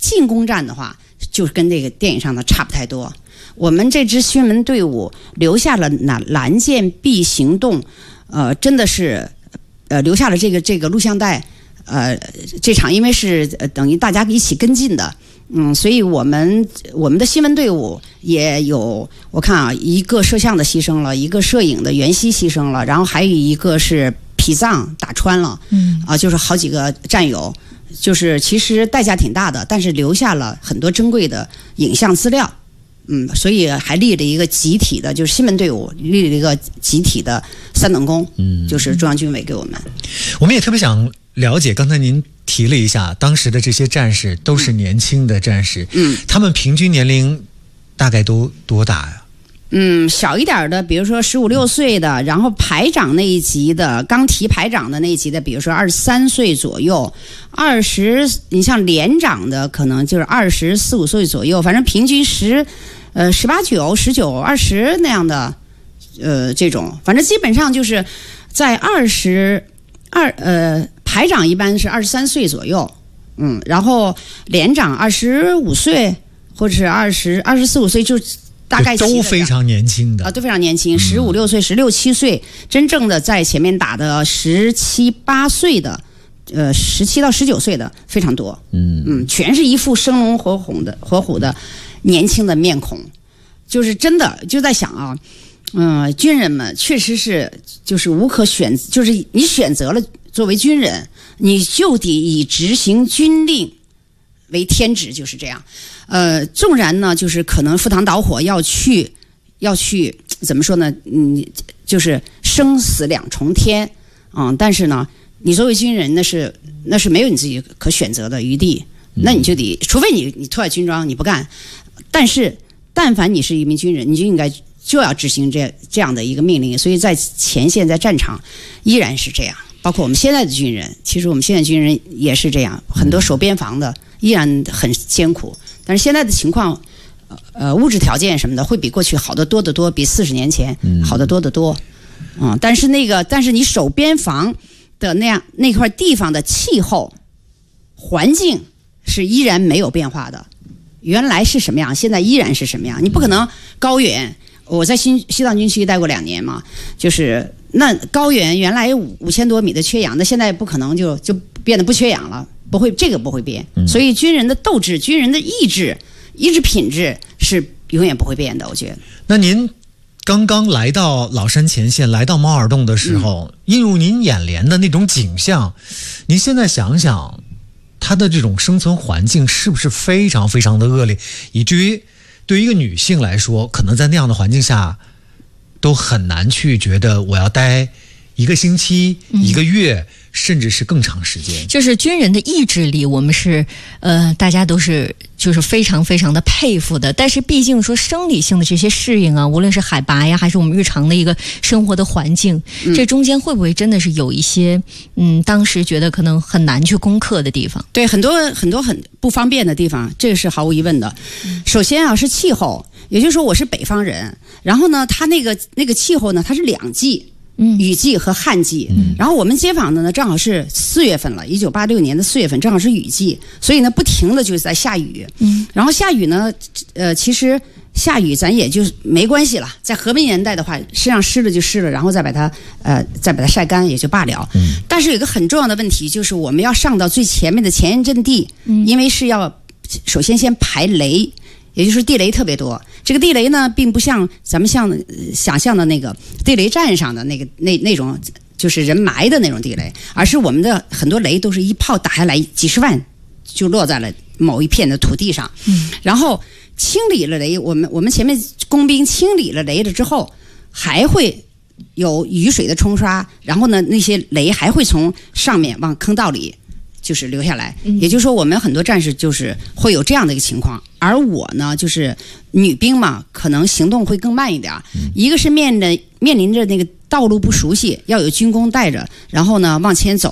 进攻战的话，就是跟这个电影上的差不太多。我们这支新闻队伍留下了蓝剑 B 行动，真的是留下了这个录像带。这场因为是等于大家一起跟进的，所以我们的新闻队伍也有，我看啊，一个摄像的牺牲了，一个摄影的袁熙牺牲了，然后还有一个是脾脏打穿了，就是好几个战友，就是其实代价挺大的，但是留下了很多珍贵的影像资料。所以还立了一个集体的，就是新闻队伍立了一个集体的3等功，就是中央军委给我们。 我们也特别想了解，刚才您提了一下，当时的这些战士都是年轻的战士，他们平均年龄大概都多大呀？ 小一点的，比如说15、16岁的，然后排长那一级的，刚提排长的那一级的，比如说23岁左右，20，你像连长的可能就是24、25岁左右，反正平均18、9、19、20那样的，这种，反正基本上就是在排长一般是23岁左右，然后连长25岁或者是24、25岁就。大概都非常年轻的都非常年轻，15、16岁、16、17岁，真正的在前面打的17、18岁的，17到19岁的非常多，全是一副生龙活虎的年轻的面孔，就是真的就在想啊，军人们确实是就是无可选，就是你选择了作为军人，你就得以执行军令为天职，就是这样。纵然呢，就是可能赴汤蹈火要去怎么说呢？就是生死两重天但是呢，你作为军人那是没有你自己可选择的余地，那你就得，除非你脱下军装你不干，但是但凡你是一名军人，你就应该就要执行这样的一个命令，所以在前线在战场依然是这样。包括我们现在的军人，其实我们现在军人也是这样，很多守边防的依然很艰苦。但是现在的情况，物质条件什么的会比过去好得多得多，比40年前好得多得多。但是你守边防的那块地方的气候环境是依然没有变化的，原来是什么样，现在依然是什么样。你不可能高原，我在西藏军区待过2年嘛，就是那高原原来5000多米的缺氧，那现在不可能就变得不缺氧了。不会，这个不会变，所以军人的斗志、军人的意志品质是永远不会变的。我觉得。那您刚刚来到老山前线，来到猫耳洞的时候，映入您眼帘的那种景象，您现在想想，它的这种生存环境是不是非常非常的恶劣，以至于对于一个女性来说，可能在那样的环境下，都很难去觉得我要待1个星期、1个月。甚至是更长时间， 就是军人的意志力，我们是大家都是就是非常非常的佩服的。但是毕竟说生理性的这些适应啊，无论是海拔呀，还是我们日常的一个生活的环境，这中间会不会真的是有一些当时觉得可能很难去攻克的地方？ 对，很多很不方便的地方，这个是毫无疑问的。首先是气候，也就是说我是北方人，然后呢，它那个气候呢，它是2季。雨季和旱季，然后我们接访的呢，正好是4月份了，1986年的4月份，正好是雨季，所以呢，不停的就是在下雨。然后下雨呢，其实下雨咱也就没关系了，在和平年代的话，身上湿了就湿了，然后再把它晒干也就罢了。但是有一个很重要的问题，就是我们要上到最前面的前沿阵地，因为是要首先排雷。也就是地雷特别多，这个地雷呢，并不像咱们想象的那个地雷站上的那种，就是人埋的那种地雷，而是我们的很多雷都是一炮打下来几十万就落在了某一片的土地上，然后清理了雷，我们前面工兵清理了雷了之后，还会有雨水的冲刷，然后呢，那些雷还会从上面往坑道里。就是留下来，也就是说我们很多战士就是会有这样的一个情况，而我呢就是女兵嘛，可能行动会更慢一点，一个是面临着那个道路不熟悉，要有军工带着，然后呢往前走，